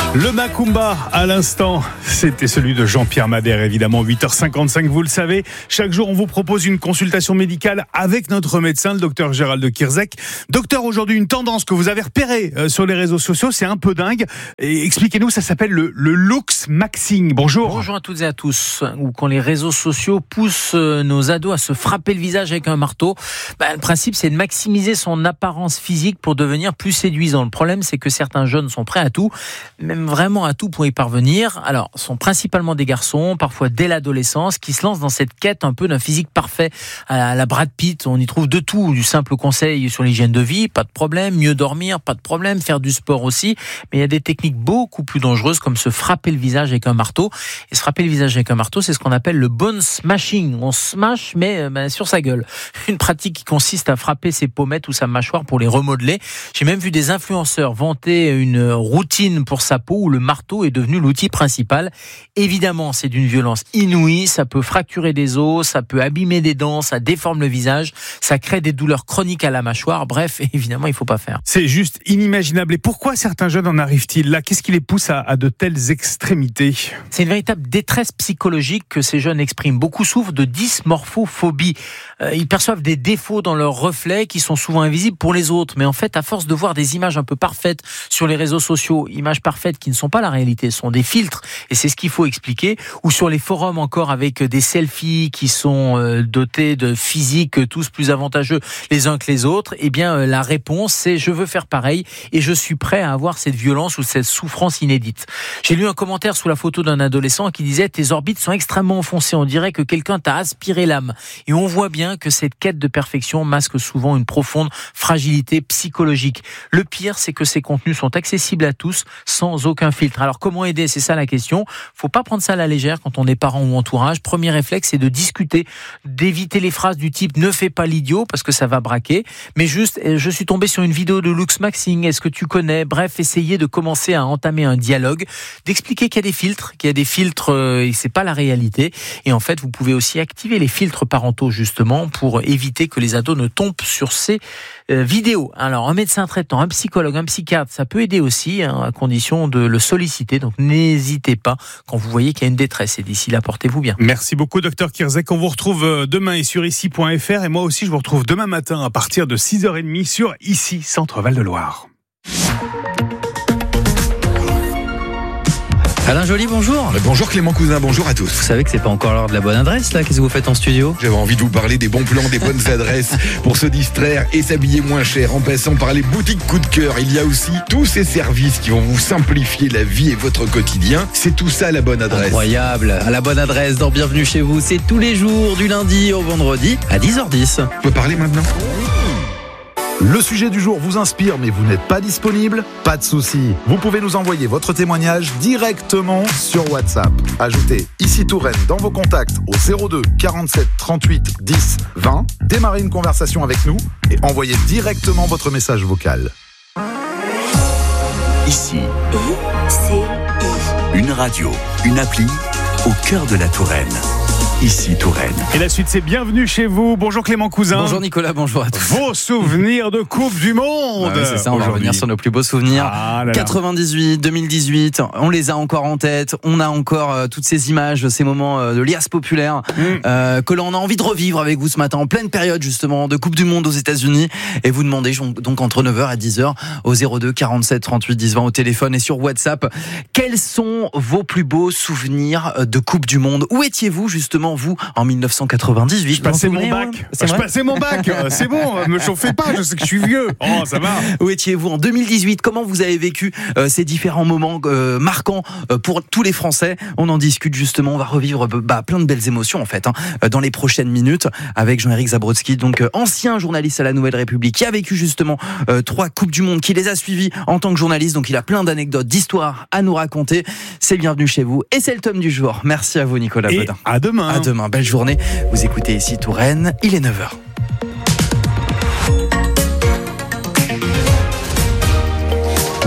Le Macumba, à l'instant, c'était celui de Jean-Pierre Madère, évidemment, 8h55, vous le savez. Chaque jour, on vous propose une consultation médicale avec notre médecin, le docteur Gérald Kierzek. Docteur, aujourd'hui, une tendance que vous avez repérée sur les réseaux sociaux, c'est un peu dingue. Et expliquez-nous, ça s'appelle le looks maxing. Bonjour. Bonjour à toutes et à tous. Ou quand les réseaux sociaux poussent nos ados à se frapper le visage avec un marteau, le principe, c'est de maximiser son apparence physique pour devenir plus séduisant. Le problème, c'est que certains jeunes sont prêts à tout, même vraiment à tout pour y parvenir. Alors, sont principalement des garçons, parfois dès l'adolescence, qui se lancent dans cette quête un peu d'un physique parfait à la Brad Pitt. On y trouve de tout, du simple conseil sur l'hygiène de vie, pas de problème, mieux dormir, pas de problème, faire du sport aussi. Mais il y a des techniques beaucoup plus dangereuses comme se frapper le visage avec un marteau. Et se frapper le visage avec un marteau, c'est ce qu'on appelle le bone smashing. On smash, mais sur sa gueule. Une pratique qui consiste à frapper ses pommettes ou sa mâchoire pour les remodeler. J'ai même vu des influenceurs vanter une routine pour sa peau où le marteau est devenu l'outil principal. Évidemment, c'est d'une violence inouïe, ça peut fracturer des os, ça peut abîmer des dents, ça déforme le visage, ça crée des douleurs chroniques à la mâchoire. Bref, évidemment, il ne faut pas faire. C'est juste inimaginable. Et pourquoi certains jeunes en arrivent-ils là ? Qu'est-ce qui les pousse à de telles extrémités ? C'est une véritable détresse psychologique que ces jeunes expriment. Beaucoup souffrent de dysmorphophobie. Ils perçoivent des défauts dans leurs reflets qui sont souvent invisibles pour les autres. Mais en fait, à force de voir des images un peu parfaites sur les réseaux sociaux, images parfaites qui ne sont pas la réalité, ce sont des filtres, et c'est ce qu'il faut expliquer, ou sur les forums encore avec des selfies qui sont dotés de physiques tous plus avantageux les uns que les autres, eh bien la réponse c'est je veux faire pareil et je suis prêt à avoir cette violence ou cette souffrance inédite. J'ai lu un commentaire sous la photo d'un adolescent qui disait « Tes orbites sont extrêmement enfoncées, on dirait que quelqu'un t'a aspiré l'âme ». Et on voit bien que cette quête de perfection masque souvent une profonde fragilité psychologique. Le pire, c'est que ces contenus sont accessibles à tous sans aucun filtre. Alors comment aider ? C'est ça la question. Faut pas prendre ça à la légère quand on est parent ou entourage. Premier réflexe, c'est de discuter, d'éviter les phrases du type « ne fais pas l'idiot » parce que ça va braquer. Mais juste, je suis tombé sur une vidéo de looks maxing, est-ce que tu connais ? Bref, essayez de commencer à entamer un dialogue, d'expliquer qu'il y a des filtres et c'est pas la réalité. Et en fait, vous pouvez aussi activer les filtres parentaux justement pour éviter que les ados ne tombent sur ces vidéos. Alors, un médecin traitant, un psychologue, un psychiatre, ça peut aider aussi, à condition de le solliciter. Donc, n'hésitez pas quand vous voyez qu'il y a une détresse. Et d'ici là, portez-vous bien. Merci beaucoup, docteur Kierzek. On vous retrouve demain et sur ici.fr. Et moi aussi, je vous retrouve demain matin à partir de 6h30 sur Ici, Centre Val-de-Loire. Alain Joly, bonjour. Bonjour Clément Cousin, bonjour à tous. Vous savez que c'est pas encore l'heure de la bonne adresse là. Qu'est-ce que vous faites en studio ? J'avais envie de vous parler des bons plans, des bonnes adresses pour se distraire et s'habiller moins cher en passant par les boutiques coup de cœur. Il y a aussi tous ces services qui vont vous simplifier la vie et votre quotidien. C'est tout ça la bonne adresse. Incroyable. À la bonne adresse dans Bienvenue chez vous, c'est tous les jours du lundi au vendredi à 10h10. On peut parler maintenant ? Le sujet du jour vous inspire mais vous n'êtes pas disponible ? Pas de souci. Vous pouvez nous envoyer votre témoignage directement sur WhatsApp. Ajoutez Ici Touraine dans vos contacts au 02 47 38 10 20. Démarrez une conversation avec nous et envoyez directement votre message vocal. Ici, une radio, une appli au cœur de la Touraine. Ici Touraine. Et la suite, c'est Bienvenue chez vous. Bonjour Clément Cousin. Bonjour Nicolas, bonjour à tous. Vos souvenirs de Coupe du Monde. C'est ça, on va revenir sur nos plus beaux souvenirs. 98, 2018, on les a encore en tête. On a encore toutes ces images, ces moments de liesse populaire que l'on a envie de revivre avec vous ce matin, en pleine période justement de Coupe du Monde aux États-Unis. Et vous demandez donc entre 9h et 10h au 02 47 38 10 20 au téléphone et sur WhatsApp. Quels sont vos plus beaux souvenirs de Coupe du Monde ? Où étiez-vous justement vous en 1998? Je passais mon bac. C'est bon, me chauffez pas, je sais que je suis vieux. Oh, ça va. Où étiez-vous en 2018? Comment vous avez vécu ces différents moments marquants pour tous les Français? On en discute justement, on va revivre plein de belles émotions en fait dans les prochaines minutes avec Jean-Éric Zabrodsky, donc ancien journaliste à la Nouvelle République, qui a vécu justement 3 Coupes du Monde, qui les a suivies en tant que journaliste, donc il a plein d'anecdotes, d'histoires à nous raconter. C'est Bienvenue chez vous et c'est le tome du jour. Merci à vous Nicolas Baudin. À demain. À demain, belle journée. Vous écoutez Ici Touraine, il est 9h.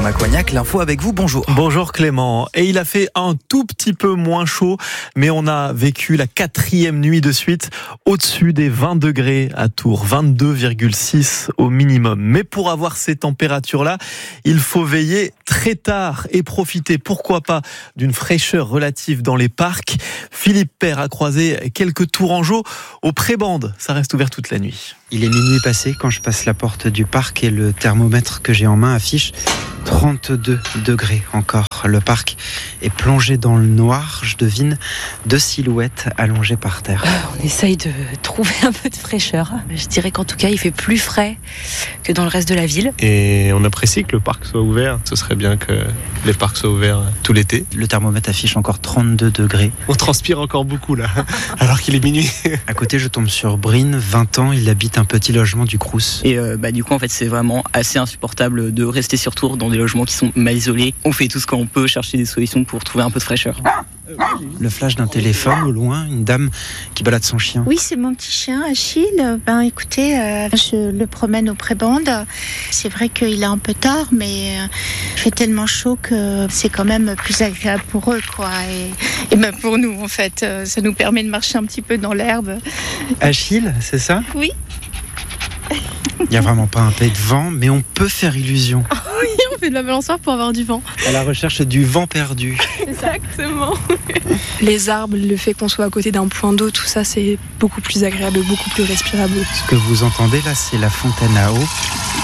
Thomas Coignac, l'info avec vous, bonjour. Bonjour Clément. Et il a fait un tout petit peu moins chaud, mais on a vécu la 4e nuit de suite au-dessus des 20 degrés à Tours, 22,6 au minimum. Mais pour avoir ces températures-là, il faut veiller très tard et profiter, pourquoi pas, d'une fraîcheur relative dans les parcs. Philippe Père a croisé quelques tourangeaux au Prébande. Ça reste ouvert toute la nuit. Il est minuit passé quand je passe la porte du parc et le thermomètre que j'ai en main affiche 32 degrés encore. Le parc est plongé dans le noir. Je devine 2 silhouettes allongées par terre. On essaye de trouver un peu de fraîcheur. Je dirais qu'en tout cas, il fait plus frais que dans le reste de la ville. Et on apprécie que le parc soit ouvert. Ce serait bien que les parcs soient ouverts tout l'été. Le thermomètre affiche encore 32 degrés. On transpire encore beaucoup là, alors qu'il est minuit. À côté, je tombe sur Brine, 20 ans. Il habite un petit logement du Crous. Et du coup, en fait, c'est vraiment assez insupportable de rester sur Tours dans des logements qui sont mal isolés. On fait tout ce qu'on peut, chercher des solutions pour trouver un peu de fraîcheur. Le flash d'un téléphone, au loin, une dame qui balade son chien. Oui, c'est mon petit chien, Achille. Écoutez, je le promène au Prébande. C'est vrai qu'il est un peu tard, mais il fait tellement chaud que c'est quand même plus agréable pour eux, quoi. Et même pour nous, en fait. Ça nous permet de marcher un petit peu dans l'herbe. Achille, c'est ça ? Oui. Il n'y a vraiment pas un peu de vent, mais on peut faire illusion. Oui, on fait de la balançoire pour avoir du vent. À la recherche du vent perdu. Exactement. Les arbres, le fait qu'on soit à côté d'un point d'eau, tout ça, c'est beaucoup plus agréable, beaucoup plus respirable. Ce que vous entendez là, c'est la fontaine à eau.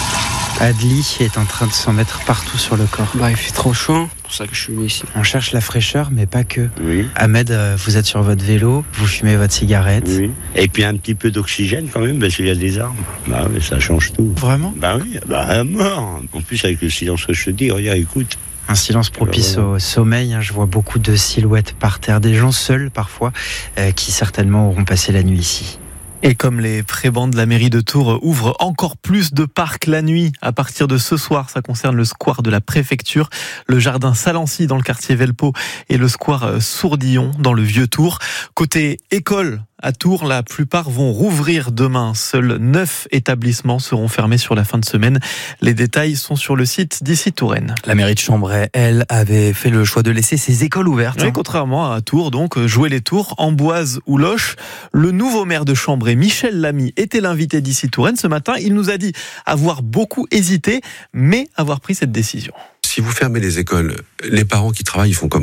Adli est en train de s'en mettre partout sur le corps. Il fait trop chaud, c'est pour ça que je suis venu ici. On cherche la fraîcheur, mais pas que. Oui. Ahmed, vous êtes sur votre vélo, vous fumez votre cigarette. Oui. Et puis un petit peu d'oxygène quand même, parce qu'il y a des arbres. Mais ça change tout. Vraiment ? Oui, à mort. En plus, avec le silence que je te dis, regarde, écoute. Un silence propice au sommeil. Je vois beaucoup de silhouettes par terre, des gens seuls parfois, qui certainement auront passé la nuit ici. Et comme les prébendes, la mairie de Tours ouvre encore plus de parcs la nuit. À partir de ce soir, ça concerne le square de la préfecture, le jardin Salancy dans le quartier Velpeau et le square Sourdillon dans le Vieux-Tours. Côté école, à Tours, la plupart vont rouvrir demain. Seuls 9 établissements seront fermés sur la fin de semaine. Les détails sont sur le site d'ici Touraine. La mairie de Chambray, elle, avait fait le choix de laisser ses écoles ouvertes. Oui, contrairement à Tours, donc, jouer les tours, Amboise ou Loches. Le nouveau maire de Chambray, Michel Lamy, était l'invité d'ici Touraine ce matin. Il nous a dit avoir beaucoup hésité, mais avoir pris cette décision. Si vous fermez les écoles, les parents qui travaillent, ils font comment ?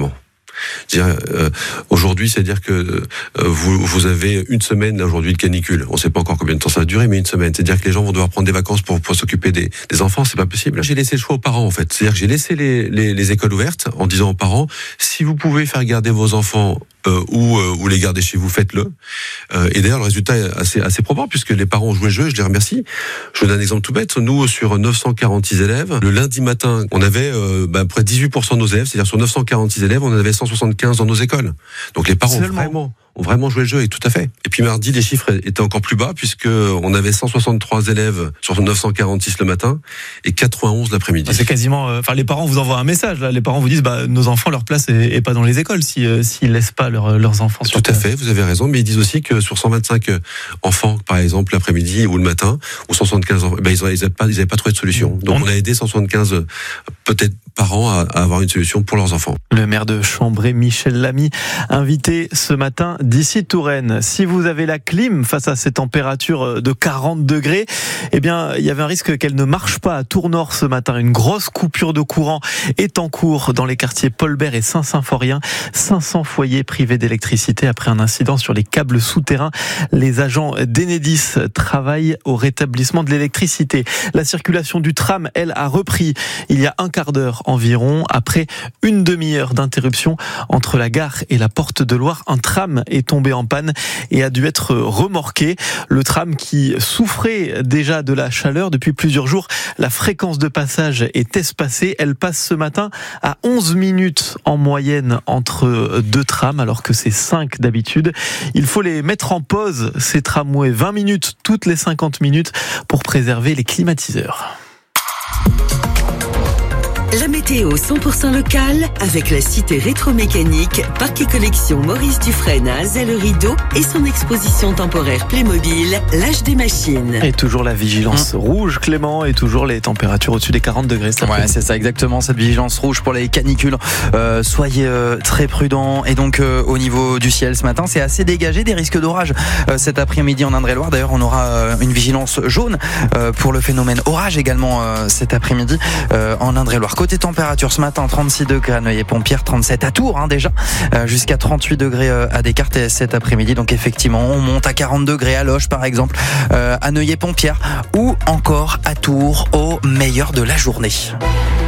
Aujourd'hui, c'est-à-dire que vous avez une semaine aujourd'hui de canicule. On ne sait pas encore combien de temps ça va durer, mais une semaine. C'est-à-dire que les gens vont devoir prendre des vacances pour s'occuper des enfants. C'est pas possible. J'ai laissé le choix aux parents, en fait. C'est-à-dire que j'ai laissé les écoles ouvertes en disant aux parents, si vous pouvez faire garder vos enfants ou les garder chez vous, faites-le. Et d'ailleurs, le résultat est assez probant, puisque les parents ont joué le jeu, je les remercie. Je vous donne un exemple tout bête. Nous, sur 946 élèves, le lundi matin, on avait près de 18% de nos élèves, c'est-à-dire sur 946 élèves, on en avait 175 dans nos écoles. Donc les parents ont vraiment joué le jeu, et tout à fait. Et puis mardi, les chiffres étaient encore plus bas, puisque on avait 163 élèves sur 946 le matin et 91 l'après-midi. C'est quasiment. Les parents vous envoient un message. Là, les parents vous disent, nos enfants, leur place est pas dans les écoles s'ils laissent pas leurs enfants sur place. Tout à fait, vous avez raison. Mais ils disent aussi que sur 125 enfants, par exemple, l'après-midi ou le matin, ou 175 enfants, ils avaient pas trouvé de solution. Donc on a aidé 175 peut-être parents à avoir une solution pour leurs enfants. Le maire de Chambray, Michel Lamy, invité ce matin d'ici Touraine. Si vous avez la clim face à ces températures de 40 degrés, il y avait un risque qu'elle ne marche pas à Tours-Nord ce matin. Une grosse coupure de courant est en cours dans les quartiers Paulbert et Saint-Symphorien. 500 foyers privés d'électricité après un incident sur les câbles souterrains. Les agents d'Enedis travaillent au rétablissement de l'électricité. La circulation du tram, elle, a repris il y a un quart d'heure environ. Après une demi-heure d'interruption entre la gare et la Porte de Loire, un tram est tombé en panne et a dû être remorqué. Le tram qui souffrait déjà de la chaleur depuis plusieurs jours. La fréquence de passage est espacée. Elle passe ce matin à 11 minutes en moyenne entre deux trams, alors que c'est 5 d'habitude. Il faut les mettre en pause, ces tramways, 20 minutes toutes les 50 minutes pour préserver les climatiseurs. La météo 100% locale avec la cité rétromécanique, parc et collection Maurice Dufresne à Azay-le-Rideau et son exposition temporaire Playmobil, l'âge des machines. Et toujours la vigilance rouge, Clément, et toujours les températures au-dessus des 40 degrés. Ouais, c'est ça exactement, cette vigilance rouge pour les canicules. Soyez très prudents. Et donc au niveau du ciel ce matin, c'est assez dégagé, des risques d'orage cet après-midi en Indre-et-Loire. D'ailleurs, on aura une vigilance jaune pour le phénomène orage également cet après-midi en Indre-et-Loire. Côté température ce matin, 36 degrés à Neuilly-Pompierre, 37 à Tours déjà, jusqu'à 38 degrés à Descartes cet après-midi. Donc effectivement, on monte à 40 degrés à Loches par exemple, à Neuilly-Pompierre ou encore à Tours au meilleur de la journée.